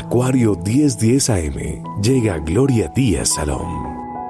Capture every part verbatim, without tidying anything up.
Acuario diez diez A M llega Gloria Díaz Salón.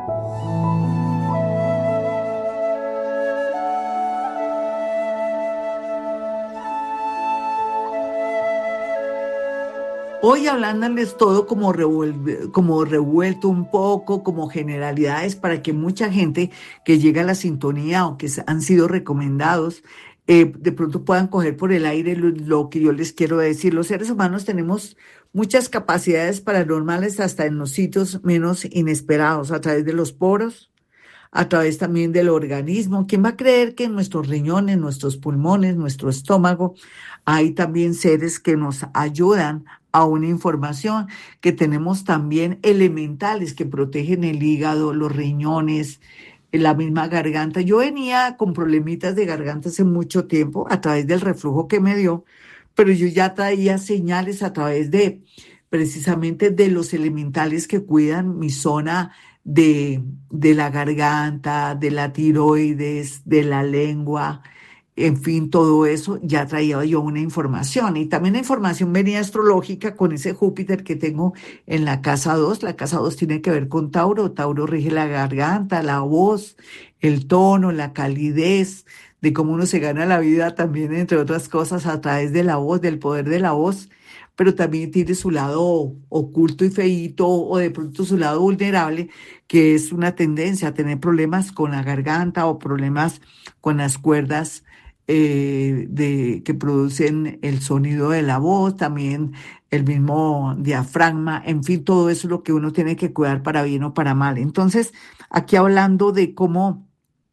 Hoy hablándoles todo como, revuelve, como revuelto un poco, como generalidades, para que mucha gente que llega a la sintonía o que han sido recomendados, eh, de pronto puedan coger por el aire lo, lo que yo les quiero decir. Los seres humanos tenemos muchas capacidades paranormales hasta en los sitios menos inesperados, a través de los poros, a través también del organismo. ¿Quién va a creer que en nuestros riñones, nuestros pulmones, nuestro estómago, hay también seres que nos ayudan a una información, que tenemos también elementales que protegen el hígado, los riñones, la misma garganta? Yo venía con problemitas de garganta hace mucho tiempo a través del reflujo que me dio, pero yo ya traía señales a través de precisamente de los elementales que cuidan mi zona de, de la garganta, de la tiroides, de la lengua. En fin, todo eso ya traía yo una información. Y también la información venía astrológica con ese Júpiter que tengo en la casa dos. La casa dos tiene que ver con Tauro. Tauro rige la garganta, la voz, el tono, la calidez, de cómo uno se gana la vida también, entre otras cosas, a través de la voz, del poder de la voz. Pero también tiene su lado oculto y feíto, o de pronto su lado vulnerable, que es una tendencia a tener problemas con la garganta o problemas con las cuerdas eh, de, que producen el sonido de la voz, también el mismo diafragma. En fin, todo eso es lo que uno tiene que cuidar para bien o para mal. Entonces, aquí hablando de cómo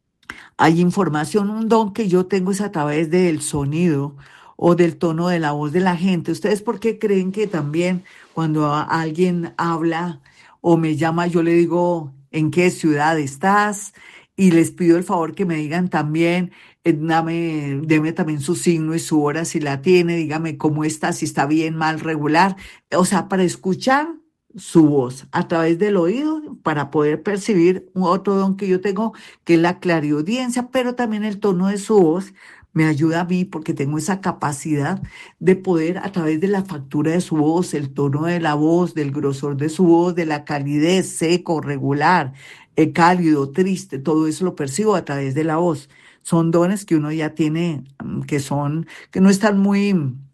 hay información, un don que yo tengo es a través del sonido o del tono de la voz de la gente. ¿Ustedes por qué creen que también cuando a- alguien habla o me llama, yo le digo en qué ciudad estás? Y les pido el favor que me digan también, eh, dame, deme también su signo y su hora si la tiene, dígame cómo está, si está bien, mal, regular. O sea, para escuchar su voz a través del oído, para poder percibir un otro don que yo tengo, que es la clariaudiencia, pero también el tono de su voz me ayuda a mí porque tengo esa capacidad de poder, a través de la factura de su voz, el tono de la voz, del grosor de su voz, de la calidez, seco, regular, eh, cálido, triste, todo eso lo percibo a través de la voz. Son dones que uno ya tiene, mm, que son, que no están muy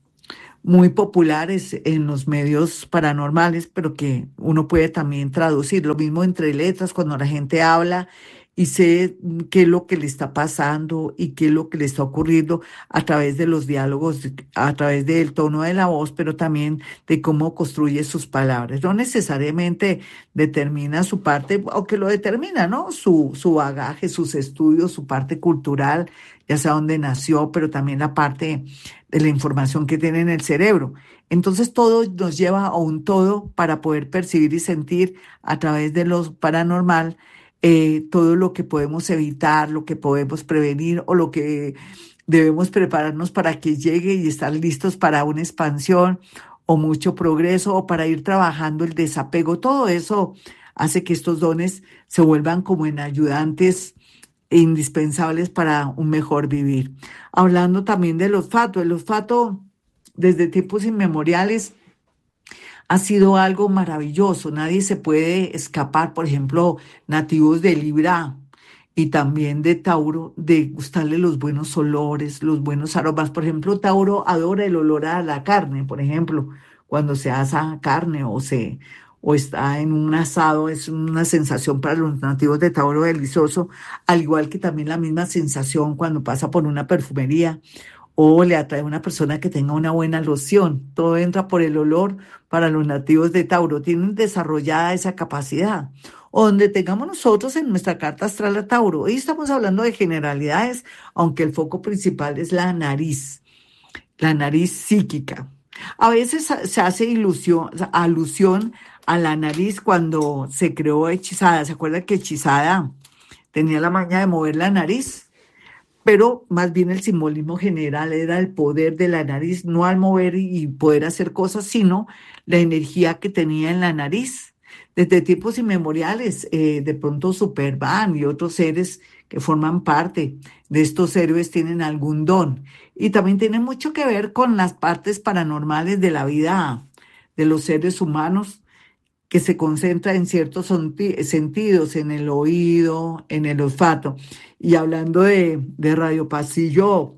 muy populares en los medios paranormales, pero que uno puede también traducir. Lo mismo entre letras, cuando la gente habla y sé mm, qué es lo que le está pasando y qué es lo que le está ocurriendo a través de los diálogos, a través del tono de la voz, pero también de cómo construye sus palabras. No necesariamente determina su parte, o que lo determina, ¿no? Su, su bagaje, sus estudios, su parte cultural, ya sea donde nació, pero también la parte de la información que tiene en el cerebro. Entonces todo nos lleva a un todo para poder percibir y sentir a través de lo paranormal, eh, todo lo que podemos evitar, lo que podemos prevenir o lo que debemos prepararnos para que llegue y estar listos para una expansión o mucho progreso, o para ir trabajando el desapego. Todo eso hace que estos dones se vuelvan como en ayudantes indispensables para un mejor vivir. Hablando también del olfato, el olfato desde tiempos inmemoriales ha sido algo maravilloso. Nadie se puede escapar, por ejemplo, nativos de Libra y también de Tauro, de gustarle los buenos olores, los buenos aromas. Por ejemplo, Tauro adora el olor a la carne, por ejemplo, cuando se asa carne o se o está en un asado, es una sensación para los nativos de Tauro delicioso, al igual que también la misma sensación cuando pasa por una perfumería o le atrae a una persona que tenga una buena loción. Todo entra por el olor para los nativos de Tauro. Tienen desarrollada esa capacidad. O donde tengamos nosotros en nuestra carta astral a Tauro. Hoy estamos hablando de generalidades, aunque el foco principal es la nariz, la nariz psíquica. A veces se hace ilusión, alusión a la nariz cuando se creó Hechizada. ¿Se acuerdan que Hechizada tenía la maña de mover la nariz? Pero más bien el simbolismo general era el poder de la nariz, no al mover y poder hacer cosas, sino la energía que tenía en la nariz. Desde tiempos inmemoriales, eh, de pronto Superman y otros seres que forman parte de estos héroes tienen algún don. Y también tiene mucho que ver con las partes paranormales de la vida de los seres humanos, que se concentra en ciertos sonti- sentidos, en el oído, en el olfato. Y hablando de, de Radio Pasillo,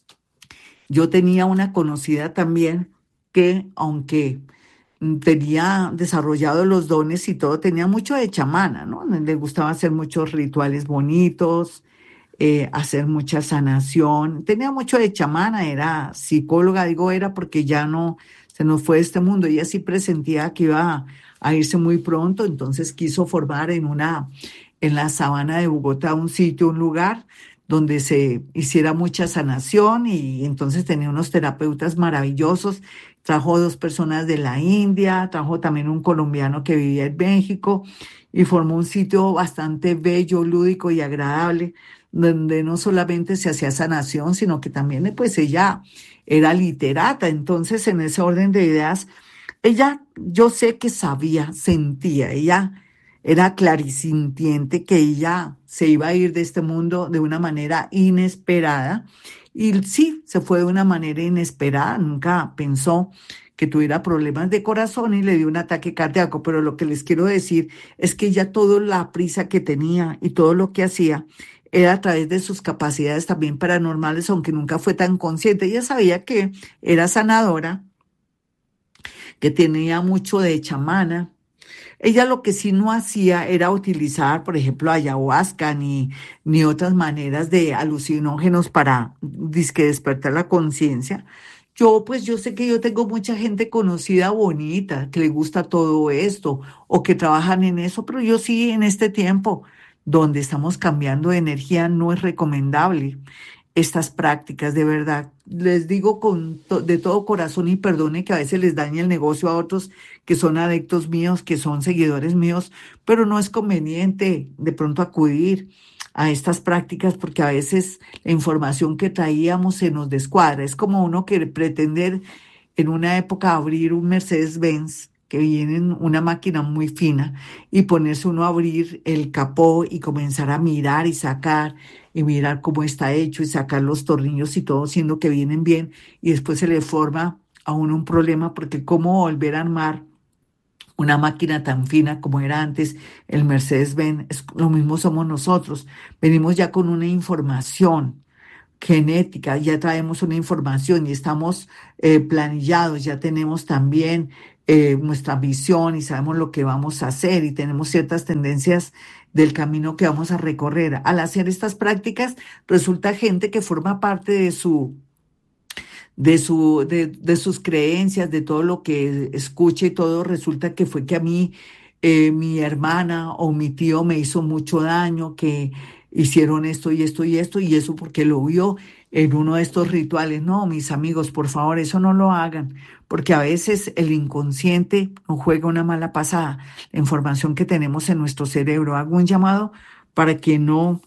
yo tenía una conocida también que, aunque mm, tenía desarrollado los dones y todo, tenía mucho de chamana, ¿no? Le gustaba hacer muchos rituales bonitos, eh, hacer mucha sanación. Tenía mucho de chamana, era psicóloga, digo era porque ya no se nos fue de este mundo. Ella sí presentía que iba a, a irse muy pronto, entonces quiso formar en una, en la sabana de Bogotá, un sitio, un lugar donde se hiciera mucha sanación y entonces tenía unos terapeutas maravillosos. Trajo dos personas de la India, trajo también un colombiano que vivía en México y formó un sitio bastante bello, lúdico y agradable, donde no solamente se hacía sanación, sino que también pues ella era literata. Entonces, en ese orden de ideas, ella, yo sé que sabía, sentía, ella era clarisintiente que ella se iba a ir de este mundo de una manera inesperada. Y sí, se fue de una manera inesperada, nunca pensó que tuviera problemas de corazón y le dio un ataque cardíaco, pero lo que les quiero decir es que ella toda la prisa que tenía y todo lo que hacía era a través de sus capacidades también paranormales, aunque nunca fue tan consciente. Ella sabía que era sanadora, que tenía mucho de chamana. Ella lo que sí no hacía era utilizar, por ejemplo, ayahuasca ni, ni otras maneras de alucinógenos para dizque despertar la conciencia. Yo, pues yo sé que yo tengo mucha gente conocida bonita que le gusta todo esto o que trabajan en eso, pero yo sí en este tiempo donde estamos cambiando de energía no es recomendable estas prácticas, de verdad. Les digo con to- de todo corazón y perdone que a veces les dañe el negocio a otros que son adeptos míos, que son seguidores míos, pero no es conveniente de pronto acudir a estas prácticas porque a veces la información que traíamos se nos descuadra. Es como uno que pretender en una época abrir un Mercedes-Benz que viene en una máquina muy fina y ponerse uno a abrir el capó y comenzar a mirar y sacar y mirar cómo está hecho y sacar los tornillos y todo, siendo que vienen bien y después se le forma a uno un problema porque cómo volver a armar una máquina tan fina como era antes el Mercedes-Benz, es- lo mismo somos nosotros, venimos ya con una información genética, ya traemos una información y estamos eh, planillados, ya tenemos también eh, nuestra visión y sabemos lo que vamos a hacer y tenemos ciertas tendencias del camino que vamos a recorrer. Al hacer estas prácticas, resulta gente que forma parte de su de su, de, de sus creencias, de todo lo que escuche y todo, resulta que fue que a mí eh, mi hermana o mi tío me hizo mucho daño, que hicieron esto y esto y esto, y eso porque lo vio en uno de estos rituales. No, mis amigos, por favor, eso no lo hagan, porque a veces el inconsciente nos juega una mala pasada. La información que tenemos en nuestro cerebro, hago un llamado para que no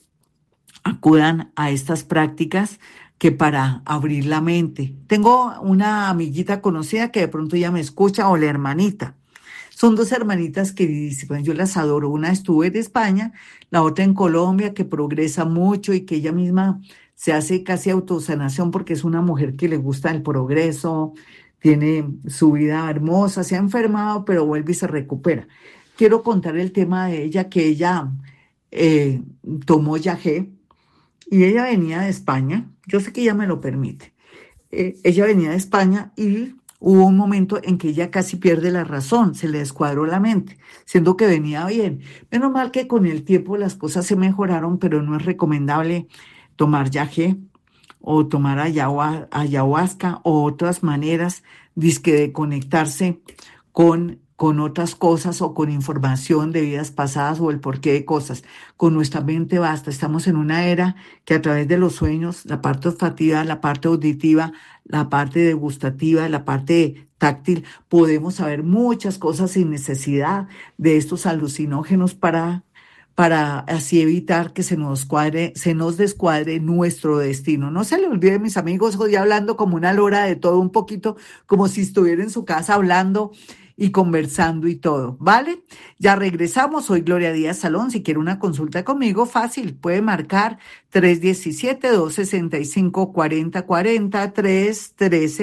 acudan a estas prácticas que para abrir la mente. Tengo una amiguita conocida que de pronto ya me escucha o la hermanita. Son dos hermanitas queridísimas, yo las adoro. Una estuvo en España, la otra en Colombia, que progresa mucho y que ella misma se hace casi autosanación porque es una mujer que le gusta el progreso, tiene su vida hermosa, se ha enfermado, pero vuelve y se recupera. Quiero contar el tema de ella, que ella eh, tomó yagé y ella venía de España, yo sé que ella me lo permite. Eh, ella venía de España y hubo un momento en que ella casi pierde la razón, se le descuadró la mente, siendo que venía bien. Menos mal que con el tiempo las cosas se mejoraron, pero no es recomendable tomar yagé o tomar ayahu- ayahuasca o otras maneras dizque de conectarse con, con otras cosas o con información de vidas pasadas o el porqué de cosas. Con nuestra mente basta. Estamos en una era que a través de los sueños, la parte olfativa, la parte auditiva, la parte degustativa, la parte táctil, podemos saber muchas cosas sin necesidad de estos alucinógenos para para así evitar que se nos cuadre, se nos descuadre nuestro destino. No se le olvide, mis amigos, hoy hablando como una lora de todo un poquito, como si estuviera en su casa hablando y conversando y todo, ¿vale? Ya regresamos, soy Gloria Díaz Salón, si quiere una consulta conmigo, fácil, puede marcar tres uno siete, dos seis cinco, cuatro cero cuatro cero, tres uno tres,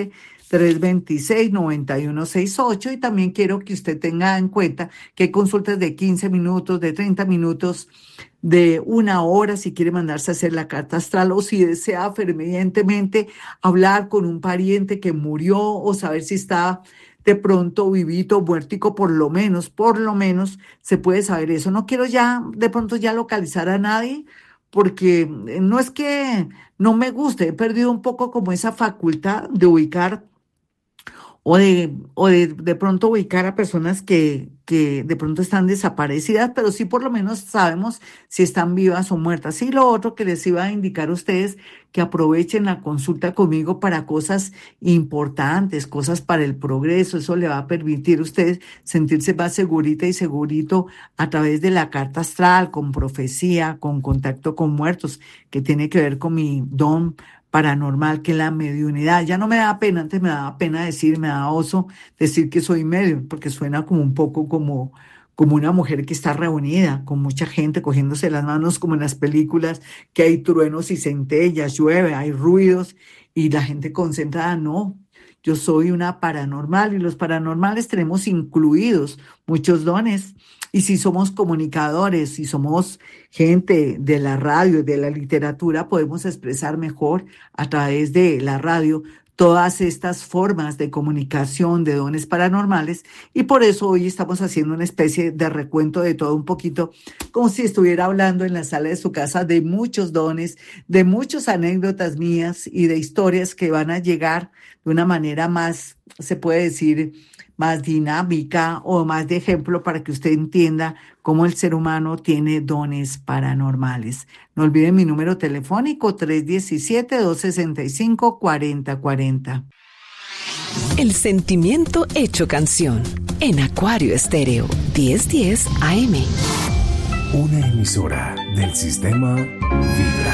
tres dos seis, nueve uno seis ocho. Y también quiero que usted tenga en cuenta que hay consultas de quince minutos, de treinta minutos, de una hora si quiere mandarse a hacer la carta astral o si desea fervientemente hablar con un pariente que murió o saber si está de pronto vivito, muertico, por lo menos, por lo menos se puede saber eso. No quiero ya de pronto ya localizar a nadie porque no es que no me guste, he perdido un poco como esa facultad de ubicar o de, o de, de pronto ubicar a personas que, que de pronto están desaparecidas, pero sí por lo menos sabemos si están vivas o muertas. Y lo otro que les iba a indicar a ustedes, que aprovechen la consulta conmigo para cosas importantes, cosas para el progreso. Eso le va a permitir a ustedes sentirse más segurita y segurito a través de la carta astral, con profecía, con contacto con muertos, que tiene que ver con mi don paranormal, que es la mediunidad. Ya no me da pena, antes me daba pena decir, me da oso decir que soy medium, porque suena como un poco como, como una mujer que está reunida con mucha gente, cogiéndose las manos como en las películas, que hay truenos y centellas, llueve, hay ruidos y la gente concentrada. No, yo soy una paranormal y los paranormales tenemos incluidos muchos dones. Y si somos comunicadores, si somos gente de la radio, de la literatura, podemos expresar mejor a través de la radio todas estas formas de comunicación de dones paranormales. Y por eso hoy estamos haciendo una especie de recuento de todo un poquito, como si estuviera hablando en la sala de su casa de muchos dones, de muchas anécdotas mías y de historias que van a llegar de una manera más, se puede decir, más dinámica o más de ejemplo para que usted entienda cómo el ser humano tiene dones paranormales. No olviden mi número telefónico tres uno siete, dos seis cinco, cuatro cero cuatro cero. El sentimiento hecho canción en Acuario Estéreo diez diez A M. Una emisora del sistema Vibra.